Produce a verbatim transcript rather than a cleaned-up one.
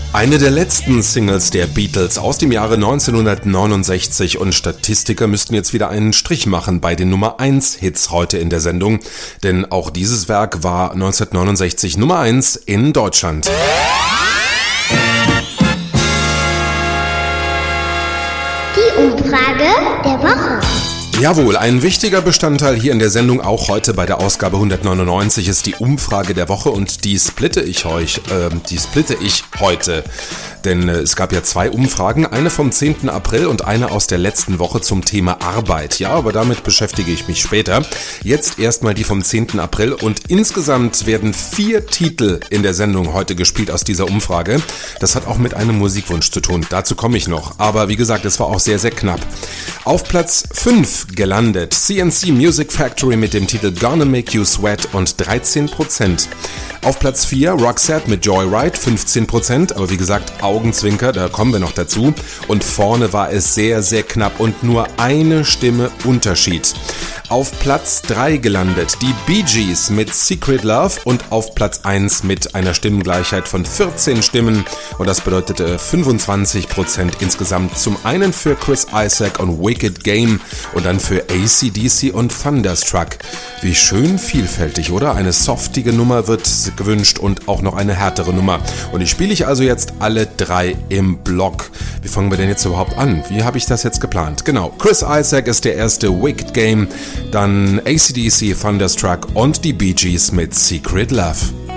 Eine der letzten Singles der Beatles aus dem Jahre neunzehnhundertneunundsechzig und Statistiker müssten jetzt wieder einen Strich machen bei den Nummer eins Hits heute in der Sendung, denn auch dieses Werk war neunzehnhundertneunundsechzig Nummer eins in Deutschland. Die Umfrage der Woche. Jawohl, ein wichtiger Bestandteil hier in der Sendung, auch heute bei der Ausgabe hundertneunundneunzig, ist die Umfrage der Woche und die splitte ich euch, äh, die splitte ich heute. Denn äh, es gab ja zwei Umfragen, eine vom zehnten April und eine aus der letzten Woche zum Thema Arbeit. Ja, aber damit beschäftige ich mich später. Jetzt erstmal die vom zehnten April und insgesamt werden vier Titel in der Sendung heute gespielt aus dieser Umfrage. Das hat auch mit einem Musikwunsch zu tun, dazu komme ich noch. Aber wie gesagt, es war auch sehr, sehr knapp. Auf Platz fünf gelandet C N C Music Factory mit dem Titel Gonna Make You Sweat und dreizehn Prozent. Auf Platz vier Roxette mit Joyride, fünfzehn Prozent, aber wie gesagt, Augenzwinker, da kommen wir noch dazu. Und vorne war es sehr, sehr knapp und nur eine Stimme Unterschied. Auf Platz drei gelandet die Bee Gees mit Secret Love und auf Platz eins mit einer Stimmengleichheit von vierzehn Stimmen und das bedeutete fünfundzwanzig Prozent insgesamt. Zum einen für Chris Isaak und Wicked Game und dann für A C D C und Thunderstruck. Wie schön vielfältig, oder? Eine softige Nummer wird gewünscht und auch noch eine härtere Nummer. Und die spiele ich also jetzt alle drei im Block. Wie fangen wir denn jetzt überhaupt an? Wie habe ich das jetzt geplant? Genau, Chris Isaak ist der erste, Wicked Game, dann A C D C, Thunderstruck und die Bee Gees mit Secret Love.